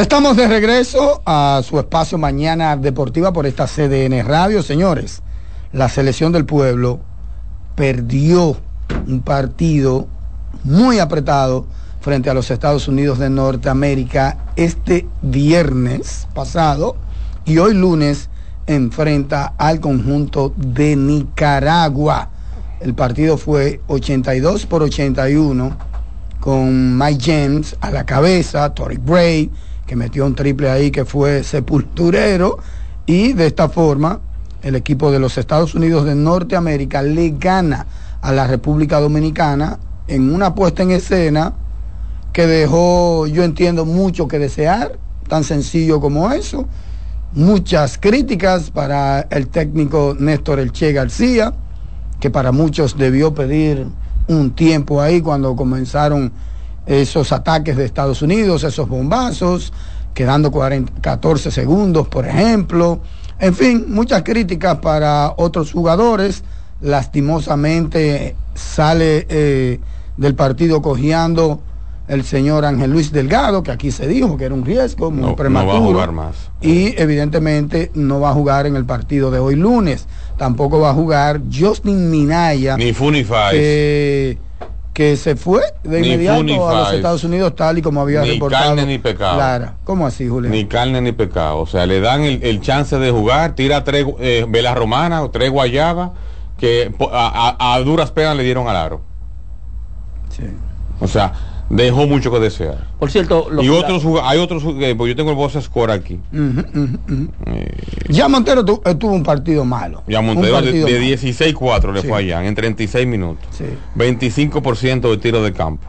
Estamos de regreso a su espacio Mañana Deportiva por esta CDN Radio. Señores, la selección del pueblo perdió un partido muy apretado frente a los Estados Unidos de Norteamérica este viernes pasado, y hoy lunes enfrenta al conjunto de Nicaragua. El partido fue 82-81 con Mike James a la cabeza, Torrey Bray, que metió un triple ahí que fue sepulturero, y de esta forma el equipo de los Estados Unidos de Norteamérica le gana a la República Dominicana en una puesta en escena que dejó, yo entiendo, mucho que desear, tan sencillo como eso. Muchas críticas para el técnico Néstor El Che García, que para muchos debió pedir un tiempo ahí cuando comenzaron esos ataques de Estados Unidos, esos bombazos, quedando 14 segundos, por ejemplo. En fin, muchas críticas para otros jugadores. Lastimosamente sale del partido cojeando el señor Ángel Luis Delgado, que aquí se dijo que era un riesgo muy prematuro. No va a jugar más. Y evidentemente no va a jugar en el partido de hoy lunes. Tampoco va a jugar Justin Minaya. Ni Funify. Que se fue de inmediato a los Estados Unidos, tal y como había reportado. Ni carne ni pecado. Clara. ¿Cómo así, Julián? Ni carne ni pecado. O sea, le dan el chance de jugar, tira 3 velas romanas o 3 guayabas, que a duras penas le dieron al aro. Sí. O sea, dejó mucho que desear. Por cierto, hay otros, porque yo tengo el box score aquí. Ya Montero tuvo un partido malo. Ya Montero de 16-4 le fue allá en 36 minutos. Sí. 25% de tiro de campo.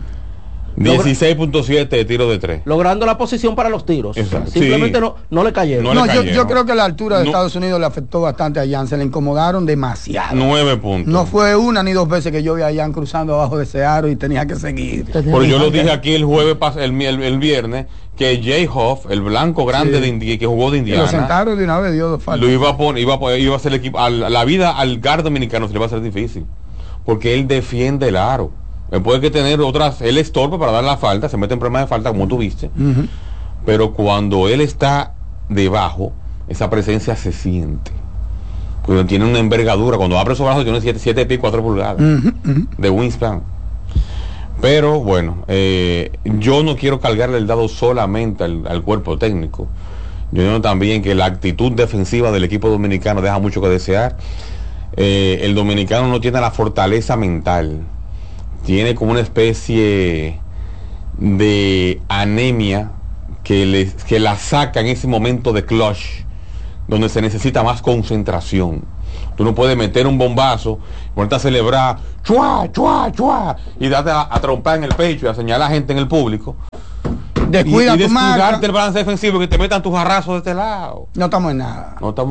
16.7 de tiro de 3. Logrando la posición para los tiros. Exacto. Simplemente no le cayeron. Yo creo que la altura de Estados Unidos le afectó bastante a Jan. Se le incomodaron demasiado. 9 puntos. No fue una ni dos veces que yo vi a Jan cruzando abajo de ese aro y tenía que seguir. Pero yo lo dije aquí el viernes, que Jay Hoff, el blanco grande que jugó de Indiana, lo sentaron de una vez, dio dos faltas. Lo iba a hacer el equipo. La vida al guard dominicano se le va a hacer difícil, porque él defiende el aro. Puede que tener otras, él estorba para dar la falta, se mete en problemas de falta, como tú viste, pero cuando él está debajo, esa presencia se siente. Cuando tiene una envergadura, cuando abre su brazo tiene 7 pies 4 pulgadas de wingspan. Pero bueno, yo no quiero cargarle el dado solamente al cuerpo técnico. Yo digo también que la actitud defensiva del equipo dominicano deja mucho que desear. El dominicano no tiene la fortaleza mental. Tiene como una especie de anemia que la saca en ese momento de clutch, donde se necesita más concentración. Tú no puedes meter un bombazo, ponerte a celebrar, ¡chua, chua, chua! Y darte a trompar en el pecho y a señalar a gente en el público. Descuida y tu marca. Descuidarte el balance defensivo, que te metan tus jarrazos de este lado. No estamos en nada.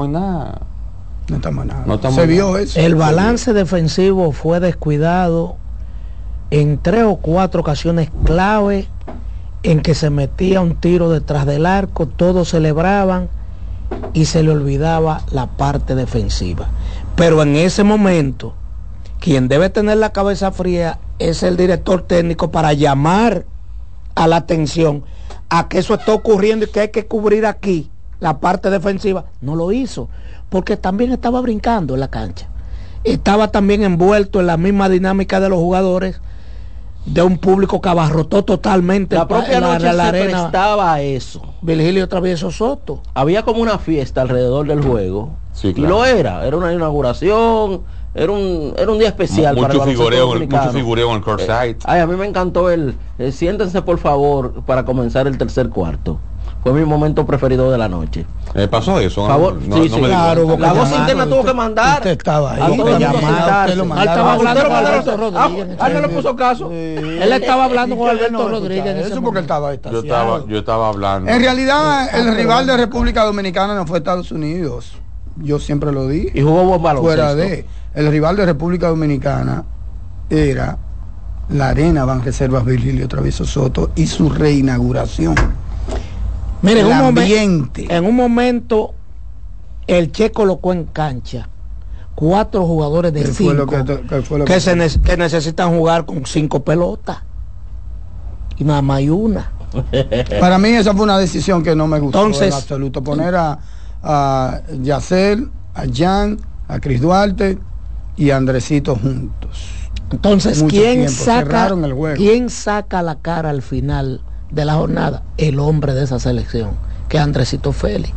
Se vio eso. El balance defensivo fue descuidado en 3 o 4 ocasiones clave en que se metía un tiro detrás del arco, todos celebraban y se le olvidaba la parte defensiva. Pero en ese momento, quien debe tener la cabeza fría es el director técnico para llamar a la atención a que eso está ocurriendo y que hay que cubrir aquí la parte defensiva. No lo hizo, porque también estaba brincando en la cancha. Estaba también envuelto en la misma dinámica de los jugadores, de un público que abarrotó totalmente la propia noche la se arena. Prestaba a eso. Virgilio Travieso Soto. Había como una fiesta alrededor del juego. Sí, claro. Y lo era una inauguración, era un día especial para el baloncesto dominicano. Mucho figureo en el courtside. A mí me encantó siéntense por favor para comenzar el tercer cuarto. Fue mi momento preferido de la noche. ¿Pasó eso? Favor, sí, claro, la voz interna tuvo que mandar. Usted estaba ahí. Él estaba hablando con Alberto Rodríguez. No le puso caso. Él estaba hablando con Alberto Rodríguez. Eso porque él estaba ahí. Yo estaba hablando. En realidad, el rival de República Dominicana no fue Estados Unidos. Yo siempre lo dije. Y jugó buen baloncesto. Fuera de el rival de República Dominicana era la Arena Banreservas Virgilio Travieso Soto y su reinauguración. Mire, en un momento el Che colocó en cancha 4 jugadores de 5 que necesitan jugar con 5 pelotas y nada más hay una. Para mí esa fue una decisión que no me gustó. Entonces, en absoluto. Poner a Yacel, a Jan, a Cris Duarte y a Andresito juntos. Entonces, Mucho ¿quién tiempo, cerraron el saca, juego. ¿quién saca la cara al final de la jornada? El hombre de esa selección, que es Andresito Félix.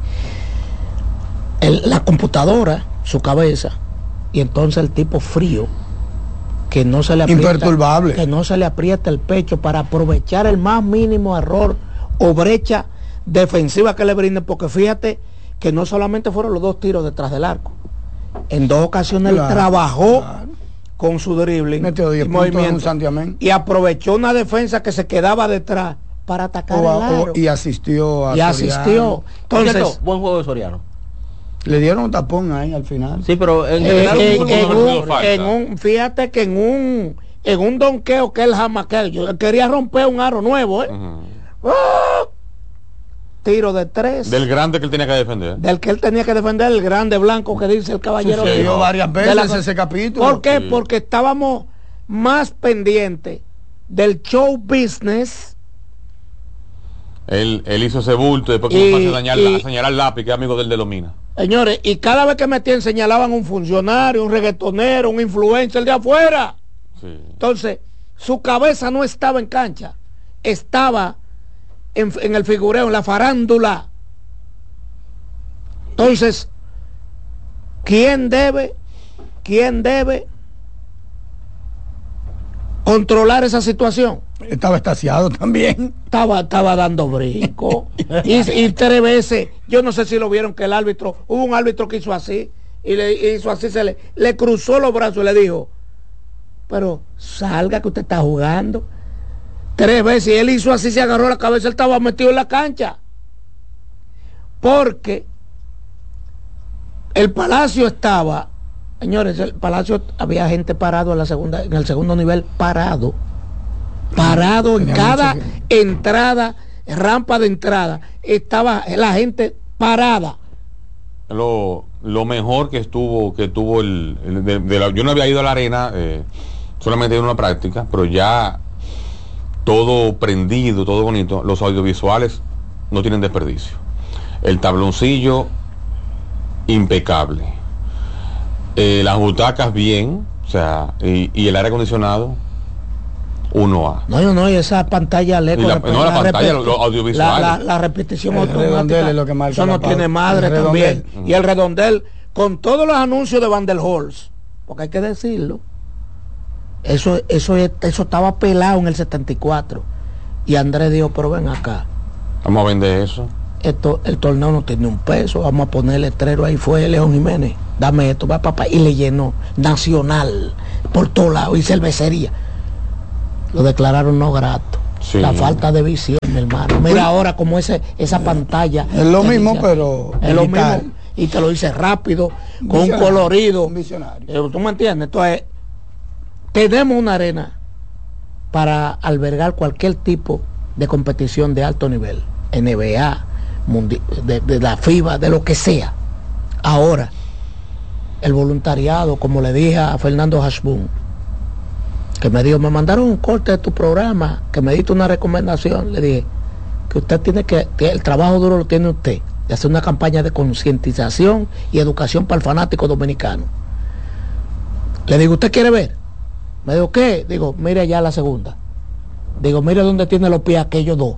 La computadora, su cabeza, y entonces el tipo frío, que no se le aprieta, Imperturbable. que no se le aprieta el pecho para aprovechar el más mínimo error o brecha defensiva que le brinden, porque fíjate que no solamente fueron los 2 tiros detrás del arco, en 2 ocasiones él trabajó con su dribbling Metió 10 y puntos en un movimiento santiamén. y aprovechó una defensa que se quedaba detrás para atacar el aro. Y asistió a Y Soriano. asistió. Entonces, Cierto, buen juego de Soriano. Le dieron un tapón ahí al final. Sí, pero en general fíjate que en un donqueo que él jamás yo quería romper un aro nuevo, ¡Ah! Tiro de 3 Del grande que él tenía que defender. del que él tenía que defender, el grande blanco que dice el caballero. Sí, Dio varias de veces ese capítulo. ¿Por qué? Sí. Porque estábamos más pendientes del show business. Él hizo ese bulto y después comenzó a señalar al lápiz, que es amigo del de Lomina. Señores, y cada vez que metían señalaban un funcionario, un reggaetonero, un influencer de afuera. Sí. Entonces, su cabeza no estaba en cancha, estaba en el figureo, en la farándula. Entonces, ¿quién debe controlar esa situación? Estaba extasiado también. Estaba dando brinco y 3 veces, yo no sé si lo vieron, que el árbitro, hubo un árbitro que hizo así y le hizo así, le cruzó los brazos y le dijo, pero salga que usted está jugando. 3 veces y él hizo así, se agarró la cabeza, él estaba metido en la cancha, porque el Palacio estaba, señores, el Palacio había gente parado en el segundo nivel, parado en cada entrada, rampa de entrada, estaba la gente parada. Lo mejor que tuvo yo no había ido a la arena, solamente he ido a una práctica, pero ya todo prendido, todo bonito. Los audiovisuales no tienen desperdicio. El tabloncillo impecable, las butacas bien, o sea, y el aire acondicionado 1A. No, y esa pantalla LED. La pantalla, lo audiovisual. La repetición El redondel automática. es lo que marca Eso no la pauta. tiene madre El también. redondel. Y el redondel, con todos los anuncios de Van der Holz, porque hay que decirlo, eso estaba pelado en el 74. Y Andrés dijo, pero ven acá, Vamos a vender eso. el torneo no tiene un peso, vamos a poner el letrero ahí. Fue León Jiménez, dame esto, va papá, y le llenó Nacional por todos lados y cervecería. Lo declararon no grato. Sí. La falta de visión, mi hermano. Mira ahora como esa pantalla. Es lo mismo, pero es lo digital. mismo. Y te lo dice rápido, con un Visionario, colorido. un visionario. ¿Tú me entiendes? Entonces, tenemos una arena para albergar cualquier tipo de competición de alto nivel. NBA, de la FIBA, de lo que sea. Ahora, el voluntariado, como le dije a Fernando Hashbun, que me dijo, me mandaron un corte de tu programa, que me diste una recomendación. Le dije que usted tiene que el trabajo duro lo tiene usted, de hacer una campaña de concientización y educación para el fanático dominicano. Le digo, ¿usted quiere ver? Me dijo, ¿qué? Digo, mire allá la segunda. Digo, mire dónde tiene los pies aquellos 2.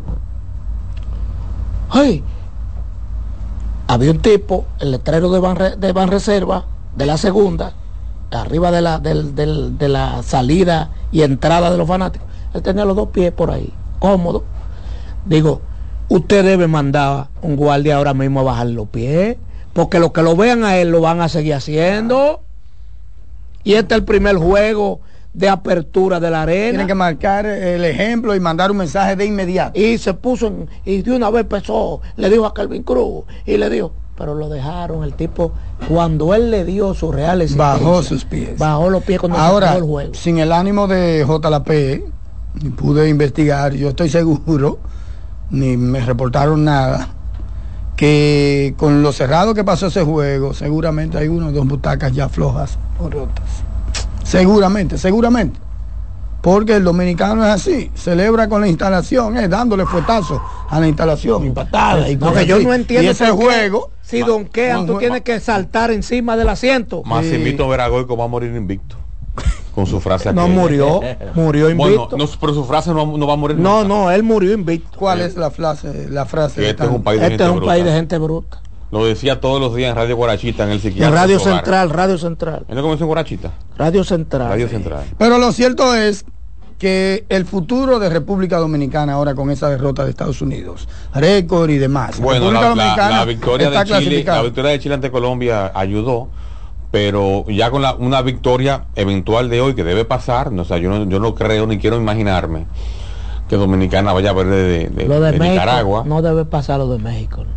¡Ay! Había un tipo, el letrero de Banreserva, de la segunda, arriba de la salida y entrada de los fanáticos. Él tenía los 2 pies por ahí, cómodo. Digo, usted debe mandar un guardia ahora mismo a bajar los pies, porque los que lo vean a él lo van a seguir haciendo. Y este es el primer juego de apertura de la arena. Tienen que marcar el ejemplo y mandar un mensaje de inmediato. Y se puso y de una vez empezó, le dijo a Calvin Cruz y le dijo, pero lo dejaron. El tipo, cuando él le dio su real existencia, Bajó sus pies. bajó los pies cuando Ahora, se acabó el juego. sin el ánimo de JLP, pude investigar, yo estoy seguro, ni me reportaron nada, que con lo cerrado que pasó ese juego, seguramente hay 1 o 2 butacas ya flojas o rotas. Seguramente. porque el dominicano es así, celebra con la instalación, dándole fuetazo a la instalación y patadas. Y porque yo no entiendo y ese juego. Si donkean, tú tienes que saltar encima del asiento. Massimito Veragoico va a morir invicto. Con su frase no aquella. murió invicto. Bueno, pero su frase no va a morir no, nunca. no, él murió invicto. ¿Cuál es la frase? Que este es un país de gente bruta. País de gente bruta. Lo decía todos los días en Radio Guarachita, en el psiquiatra. En Radio Central, Radio Central. ¿Él no comenzó en Guarachita? Radio Central. Radio Central. Pero lo cierto es que el futuro de República Dominicana ahora con esa derrota de Estados Unidos, récord y demás. Bueno, la victoria está de Chile ante Colombia ayudó, pero ya con una victoria eventual de hoy que debe pasar, no, o sea, yo no creo ni quiero imaginarme que Dominicana vaya a perder de México, Nicaragua. No debe pasar lo de México.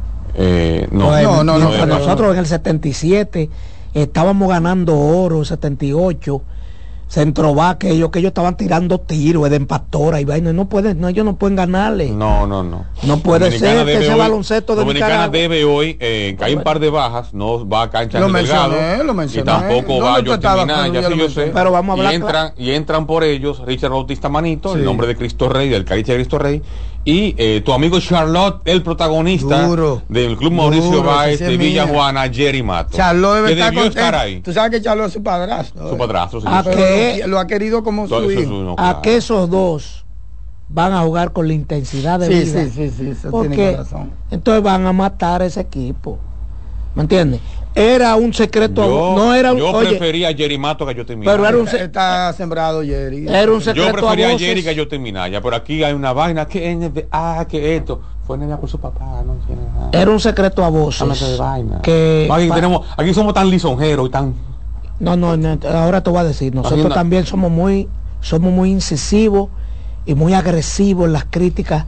No. Nosotros en el 77 estábamos ganando oro, 78. Centrovac, que ellos estaban tirando tiros de empastora y vaina, ellos no pueden ganarle. No puede ser que ese baloncesto de Dominicana Nicaragua debe hoy, que hay un par de bajas, no va a cancha lo Delgado, mencioné. y tampoco va a Justin Minaya, sí yo sé, pero vamos a hablar y entran por ellos Richard Bautista Manito, sí. el nombre de Cristo Rey, del Cariche de Cristo Rey, y tu amigo Charlotte, el protagonista del Club Mauricio Báez de Villa Juana, Jerry Mato. Charlotte debe estar ahí. Tú sabes que Charlotte es su padrastro. Su padrastro, sí. Lo ha querido como su hijo. A que esos dos van a jugar con la intensidad de vida. Sí, eso porque tiene razón. Entonces van a matar ese equipo. ¿Me entiendes? Era un secreto. Yo prefería a Jerry Mato que a Justin Minaya. Pero está sembrado Jerry. Era un secreto. Yo prefería a Jerry que a Justin Minaya, pero aquí hay una vaina que NBA, que esto fue NBA por su papá, no tiene nada. Era un secreto a voces. De vaina. Aquí somos tan lisonjeros y tan. No, ahora te voy a decir, nosotros también somos muy incisivos y muy agresivos en las críticas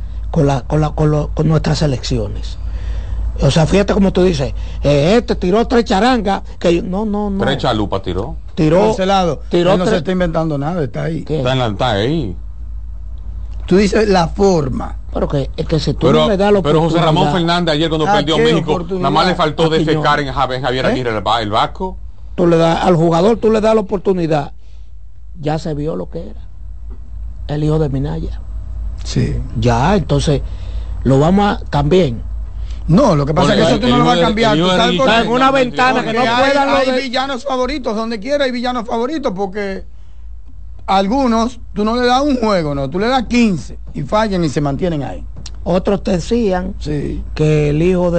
con nuestras elecciones. O sea, fíjate como tú dices, tiró 3 charangas, que no. 3 chalupas tiró. Cancelado. Él no se está inventando nada, está ahí. Está ahí. Tú dices la forma. Pero que si tú no le das la oportunidad. Pero José Ramón Fernández ayer cuando perdió México, nada más le faltó defecar en Javier Aguirre el Vasco. Tú le das al jugador, tú le das la oportunidad. Ya se vio lo que era. El hijo de Minaya. Sí. Ya, entonces lo vamos a también. No, lo que pasa es que eso tú no lo vas a cambiar. Tú sabes por qué. En una ventana que no puedan hay villanos favoritos, donde quiera hay villanos favoritos, porque algunos tú no le das un juego, no, tú le das 15 y fallan y se mantienen ahí. Otros te decían que el hijo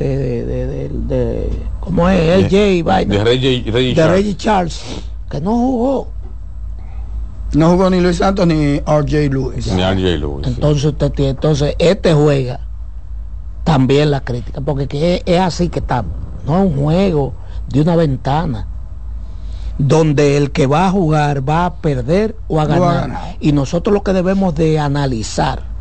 de ¿cómo es? LJ de Reggie Charles, que no jugó. No jugó ni Luis Santos ni RJ Lewis. Entonces este juega también la crítica, porque es así que estamos. No es un juego de una ventana donde el que va a jugar va a perder o a ganar. Y nosotros lo que debemos de analizar